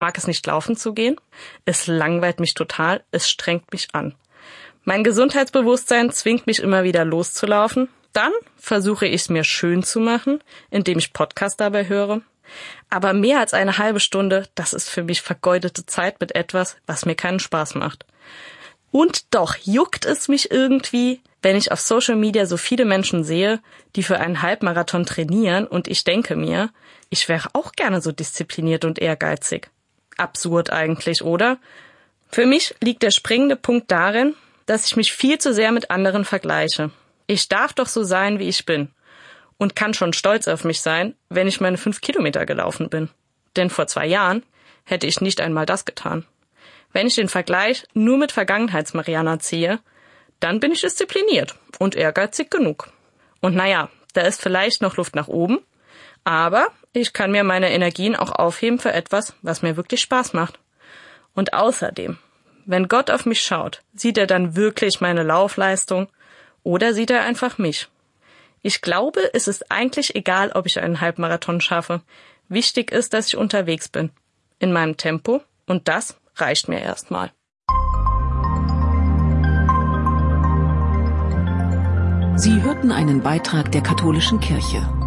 mag es nicht laufen zu gehen. Es langweilt mich total, es strengt mich an. Mein Gesundheitsbewusstsein zwingt mich immer wieder loszulaufen. Dann versuche ich es mir schön zu machen, indem ich Podcast dabei höre. Aber mehr als eine halbe Stunde, das ist für mich vergeudete Zeit mit etwas, was mir keinen Spaß macht. Und doch juckt es mich irgendwie, wenn ich auf Social Media so viele Menschen sehe, die für einen Halbmarathon trainieren, und ich denke mir, ich wäre auch gerne so diszipliniert und ehrgeizig. Absurd eigentlich, oder? Für mich liegt der springende Punkt darin, dass ich mich viel zu sehr mit anderen vergleiche. Ich darf doch so sein, wie ich bin. Und kann schon stolz auf mich sein, wenn ich meine 5 Kilometer gelaufen bin. Denn vor 2 Jahren hätte ich nicht einmal das getan. Wenn ich den Vergleich nur mit Vergangenheits-Mariana ziehe, dann bin ich diszipliniert und ehrgeizig genug. Und naja, da ist vielleicht noch Luft nach oben, aber ich kann mir meine Energien auch aufheben für etwas, was mir wirklich Spaß macht. Und außerdem, wenn Gott auf mich schaut, sieht er dann wirklich meine Laufleistung oder sieht er einfach mich? Ich glaube, es ist eigentlich egal, ob ich einen Halbmarathon schaffe. Wichtig ist, dass ich unterwegs bin. In meinem Tempo. Und das reicht mir erstmal. Sie hörten einen Beitrag der Katholischen Kirche.